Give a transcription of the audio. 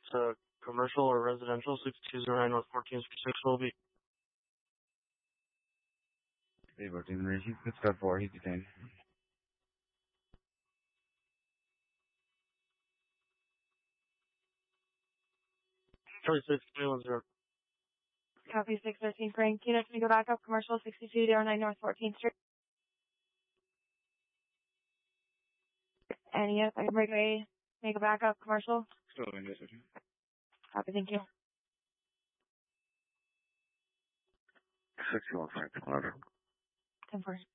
Commercial or residential, 6209 North 14th Street, 6 will be. Hey, 14 Richie. It's code 4. He's detained. Charlie 6310. Copy 613 Frank. Unit, can you go back up? Commercial 6209 North 14th Street. And yes, I can make a backup commercial. Still doing this, okay? Copy, thank you. 61 Frank, 11. 10-4.